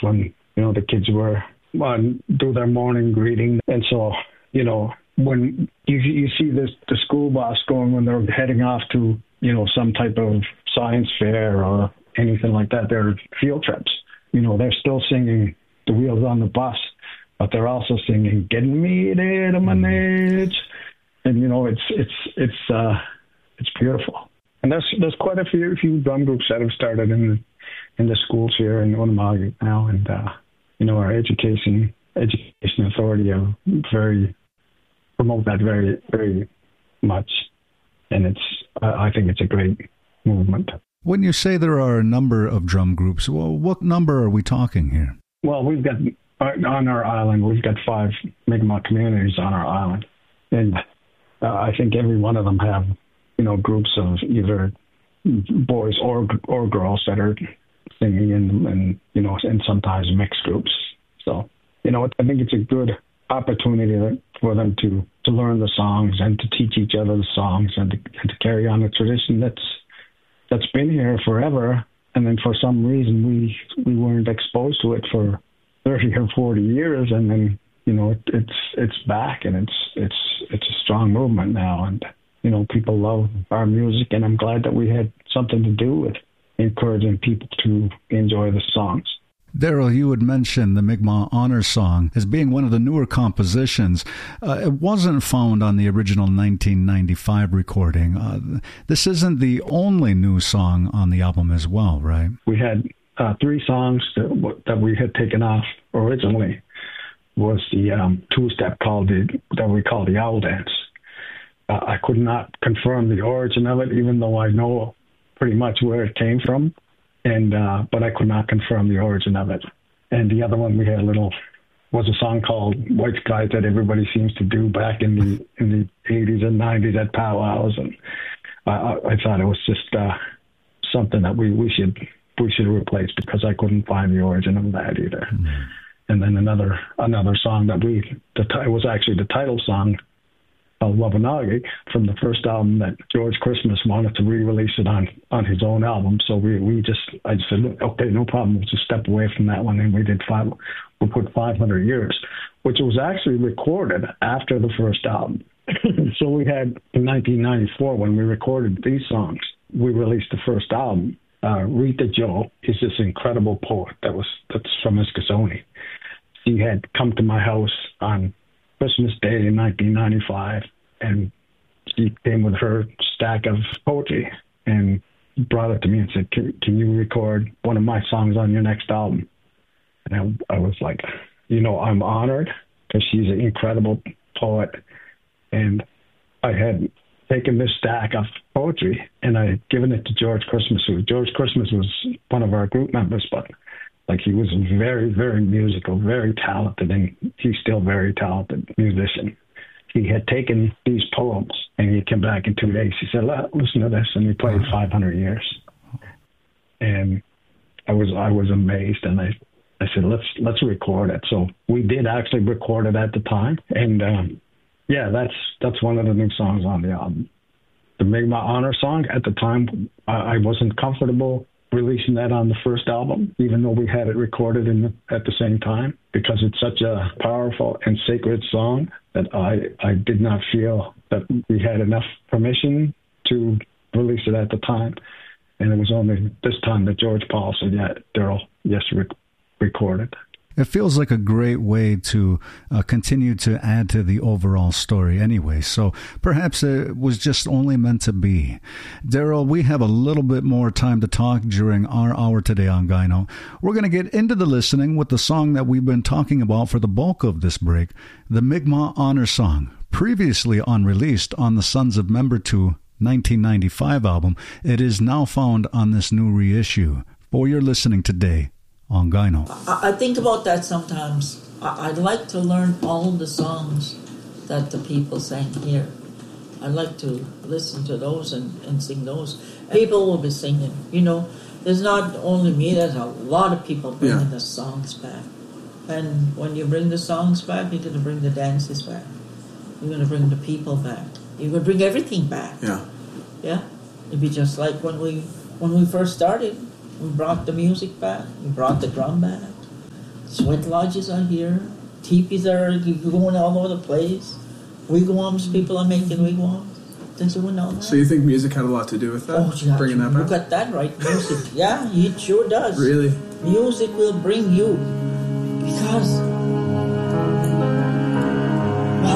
when, the kids were do their morning greeting. And so, when you see the school bus going when they're heading off to, some type of science fair or anything like that, they're field trips. They're still singing The Wheels on the Bus, but they're also singing Getting Me There to My Age. And, it's beautiful. And there's quite a few drum groups that have started in the schools here in Onamahge now. And, our education authority are promote that very, very much. And I think it's a great movement. When you say there are a number of drum groups, well, what number are we talking here? Well, we've got, on our island, we've got 5 Mi'kmaq communities on our island. And I think every one of them have, groups of either boys or girls that are singing and sometimes mixed groups. So, I think it's a good opportunity for them to learn the songs and to teach each other the songs and to carry on a tradition that's been here forever. And then for some reason we weren't exposed to it for 30 or 40 years, and then it's back, and it's a strong movement now, and people love our music, and I'm glad that we had something to do with encouraging people to enjoy the songs. Daryl, you had mentioned the Mi'kmaq Honor Song as being one of the newer compositions. It wasn't found on the original 1995 recording. This isn't the only new song on the album as well, right? We had 3 songs that we had taken off originally. Was the 2-step that we call the Owl Dance. I could not confirm the origin of it, even though I know pretty much where it came from. But I could not confirm the origin of it. And the other one we had was a song called White Skies that everybody seems to do back in the 80s and 90s at powwows. And I thought it was just something that we should replace, because I couldn't find the origin of that either. Mm-hmm. And then another song that it was actually the title song, Wabanagi, from the first album that George Christmas wanted to re-release it on his own album. So I just said, okay, no problem. We'll just step away from that one. And we put 500 Years, which was actually recorded after the first album. So we had, in 1994, when we recorded these songs, we released the first album. Rita Joe is this incredible poet that's from Eskasoni. She had come to my house on Christmas Day in 1995, and she came with her stack of poetry and brought it to me and said, can you record one of my songs on your next album? And I was like, I'm honored, because she's an incredible poet. And I had taken this stack of poetry and I had given it to George Christmas. George Christmas was one of our group members, but he was very, very musical, very talented, and he's still a very talented musician. He had taken these poems and he came back in 2 days. He said, listen to this, and he played 500 Years. And I was amazed, and I said, let's record it. So we did actually record it at the time, and that's one of the new songs on the album. The Mi'kmaq Honor Song, at the time, I wasn't comfortable releasing that on the first album, even though we had it recorded at the same time, because it's such a powerful and sacred song that I did not feel that we had enough permission to release it at the time. And it was only this time that George Paul said, Daryl, yes, record it. It feels like a great way to continue to add to the overall story anyway. So perhaps it was just only meant to be. Daryl, we have a little bit more time to talk during our hour today on Gyno. We're going to get into the listening with the song that we've been talking about for the bulk of this break, the Mi'kmaq Honor Song, previously unreleased on the Sons of Member 2 1995 album. It is now found on this new reissue. For your listening today on Gyno. I think about that sometimes. I'd like to learn all the songs that the people sang here. I'd like to listen to those and sing those. People will be singing. There's not only me, there's a lot of people bringing the songs back. And when you bring the songs back, you're going to bring the dances back. You're going to bring the people back. You're going to bring everything back. Yeah. It'd be just like when we first started. We brought the music back. We brought the drum back. Sweat lodges are here. Teepees are going all over the place. Wigwams, people are making wigwams. They're doing all that. So you think music had a lot to do with that? Oh, yeah, bringing that you back? got that right. Music, yeah, it sure does. Really? Music will bring you, because